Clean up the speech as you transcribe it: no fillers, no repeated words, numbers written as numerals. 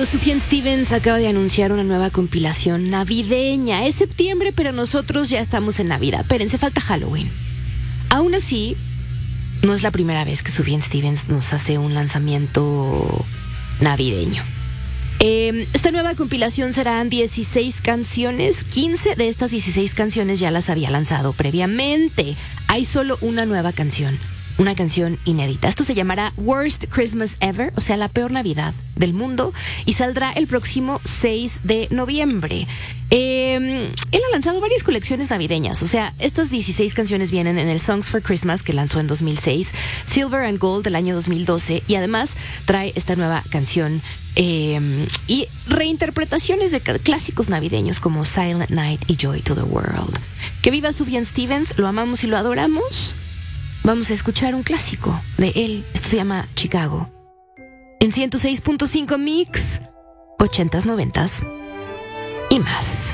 amigos, Sufjan Stevens acaba de anunciar una nueva compilación navideña. Es septiembre, pero nosotros ya estamos en Navidad. Espérense, falta Halloween. Aún así, no es la primera vez que Sufjan Stevens nos hace un lanzamiento navideño. Esta nueva compilación serán 16 canciones. 15 de estas 16 canciones ya las había lanzado previamente. Hay solo una nueva canción. Una canción inédita. Esto se llamará Worst Christmas Ever, o sea, la peor Navidad del mundo, y saldrá el próximo 6 de noviembre. Él ha lanzado varias colecciones navideñas, o sea, estas 16 canciones vienen en el Songs for Christmas que lanzó en 2006, Silver and Gold del año 2012, y además trae esta nueva canción y reinterpretaciones de clásicos navideños como Silent Night y Joy to the World. Que viva Sufjan Stevens, lo amamos y lo adoramos. Vamos a escuchar un clásico de él. Esto se llama Chicago. En 106.5 Mix, 80s, 90s y más.